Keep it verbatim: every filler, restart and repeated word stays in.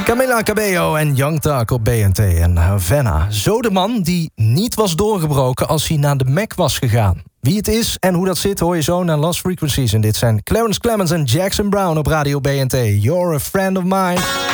Camila Cabello en Young Thug op B N T en Havana. Zo de man die niet was doorgebroken als hij naar de Mac was gegaan. Wie het is en hoe dat zit hoor je zo naar Lost Frequencies. En dit zijn Clarence Clemens en Jackson Brown op Radio B N T. You're a friend of mine.